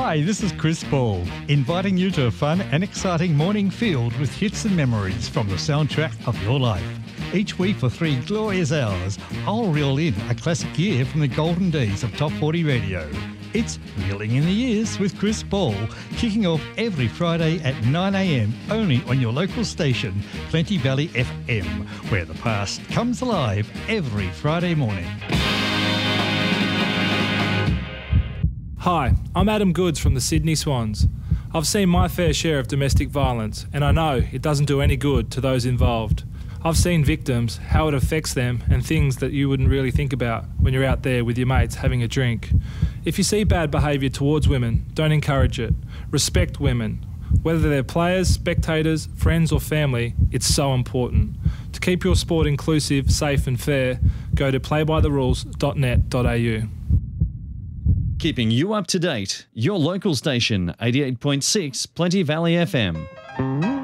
Hi, this is Chris Ball, inviting you to a fun and exciting morning filled with hits and memories from the soundtrack of your life. Each week for 3 glorious hours, I'll reel in a classic year from the golden days of Top 40 Radio. It's Reeling in the Years with Chris Ball, kicking off every Friday at 9 a.m, only on your local station, Plenty Valley FM, where the past comes alive every Friday morning. Hi, I'm Adam Goods from the Sydney Swans. I've seen my fair share of domestic violence, and I know it doesn't do any good to those involved. I've seen victims, how it affects them, and things that you wouldn't really think about when you're out there with your mates having a drink. If you see bad behaviour towards women, don't encourage it. Respect women. Whether they're players, spectators, friends or family, it's so important. To keep your sport inclusive, safe and fair, go to playbytherules.net.au. Keeping you up to date, your local station, 88.6 Plenty Valley FM.